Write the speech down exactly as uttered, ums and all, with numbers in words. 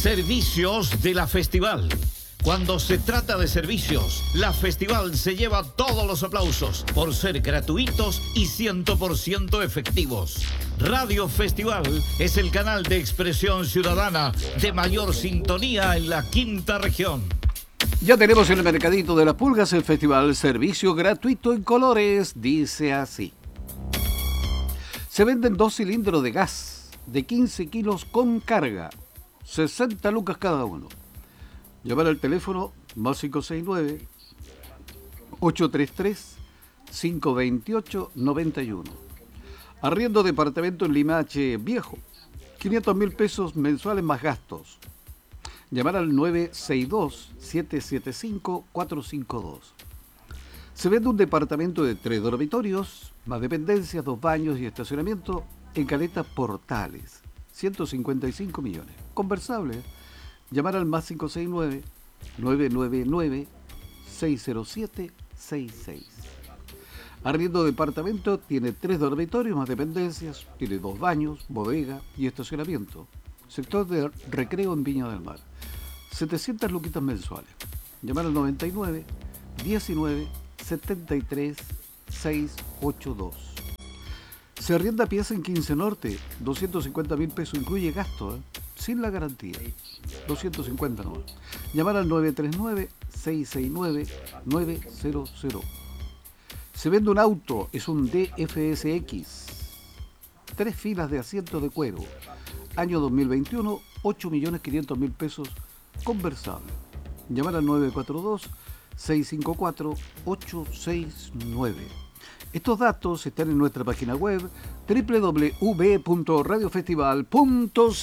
Servicios de la Festival. Cuando se trata de servicios, la Festival se lleva todos los aplausos por ser gratuitos y cien por ciento efectivos. Radio Festival es el canal de expresión ciudadana de mayor sintonía en la quinta región. Ya tenemos en el mercadito de las pulgas el festival servicio gratuito en colores, dice así. Se venden dos cilindros de gas de quince kilos con carga, sesenta lucas cada uno. Llamar al teléfono más cinco seis nueve, ocho tres tres, cinco dos ocho, nueve uno. Arriendo departamento en Limache Viejo, quinientos mil pesos mensuales más gastos. Llamar al nueve seis dos, siete siete cinco, cuatro cinco dos. Se vende un departamento de tres dormitorios, más dependencias, dos baños y estacionamiento en Caleta Portales, ciento cincuenta y cinco millones. Conversable. Llamar al más cinco seis nueve, nueve nueve nueve, seis cero siete seis seis. Arriendo departamento, tiene tres dormitorios más dependencias, tiene dos baños, bodega y estacionamiento. Sector de recreo en Viña del Mar. setecientas luquitas mensuales. Llamar al noventa y nueve, diecinueve, setenta y tres, seiscientos ochenta y dos. Se arrienda pieza en quince Norte, doscientos cincuenta mil pesos, incluye gasto, ¿eh? Sin la garantía. doscientos cincuenta no. Llamar al nueve tres nueve, seis seis nueve, nueve cero cero. Se vende un auto, es un D F S X. Tres filas de asientos de cuero. Año dos mil veintiuno, ocho millones quinientos mil pesos, conversable. Llamar al nueve cuatro dos, seis cinco cuatro, ocho seis nueve. Estos datos están en nuestra página web doble u doble u doble u punto radio festival punto c